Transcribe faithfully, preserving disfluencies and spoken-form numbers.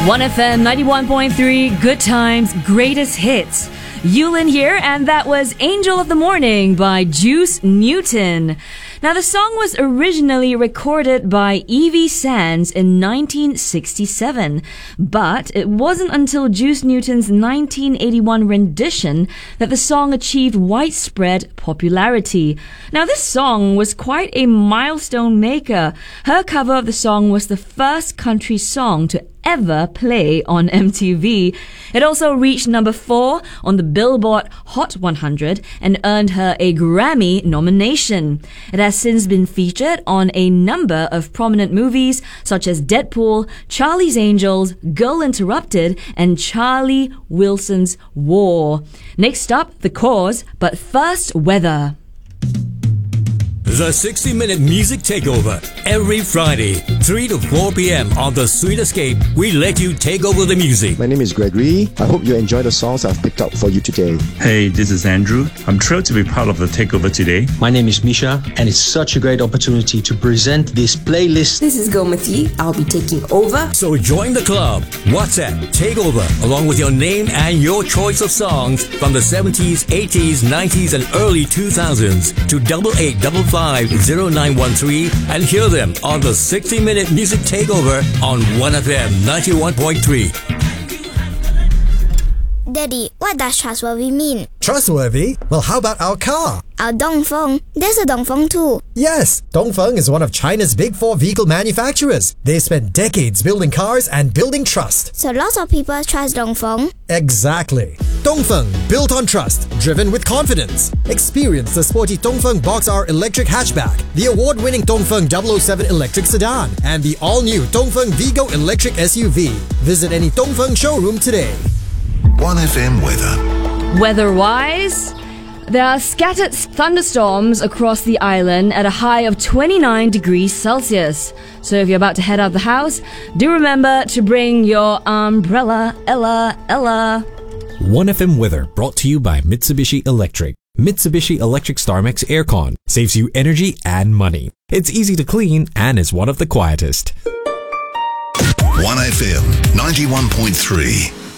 one F M ninety-one point three, Good Times, Greatest Hits. Yulin here, and that was Angel of the Morning by Juice Newton. Now, the song was originally recorded by Evie Sands in nineteen sixty-seven, but it wasn't until Juice Newton's nineteen eighty-one rendition that the song achieved widespread popularity. Now, this song was quite a milestone maker. Her cover of the song was the first country song to ever play on M T V. It also reached number four on the Billboard Hot one hundred and earned her a Grammy nomination. It has since been featured on a number of prominent movies such as Deadpool, Charlie's Angels, Girl Interrupted, and Charlie Wilson's War. Next up, The Cause, but first, weather. The sixty minute Music Takeover. Every Friday, three to four p.m. on The Sweet Escape, we let you take over the music. My name is Gregory. I hope you enjoy the songs I've picked up for you today. Hey, this is Andrew. I'm thrilled to be part of the takeover today. My name is Misha, and it's such a great opportunity to present this playlist. This is Gomati. I'll be taking over. So join the club. WhatsApp Takeover, along with your name and your choice of songs from the seventies, eighties, nineties, and early two thousands to double eight double five zero nine one three and hear them on the sixty minute Music Takeover on one F M ninety-one point three. Daddy, what does trustworthy mean? Trustworthy? Well, how about our car? Our Dongfeng. There's a Dongfeng too. Yes, Dongfeng is one of China's big four vehicle manufacturers. They spent decades building cars and building trust. So lots of people trust Dongfeng? Exactly. Dongfeng, built on trust, driven with confidence. Experience the sporty Dongfeng Box R electric hatchback, the award-winning Dongfeng double oh seven electric sedan, and the all-new Dongfeng Vigo electric S U V. Visit any Dongfeng showroom today. one F M weather. Weather-wise, there are scattered thunderstorms across the island at a high of twenty-nine degrees Celsius. So if you're about to head out the house, do remember to bring your umbrella, Ella, Ella. one F M weather brought to you by Mitsubishi Electric. Mitsubishi Electric StarMax Aircon saves you energy and money. It's easy to clean and is one of the quietest. one F M ninety-one point three.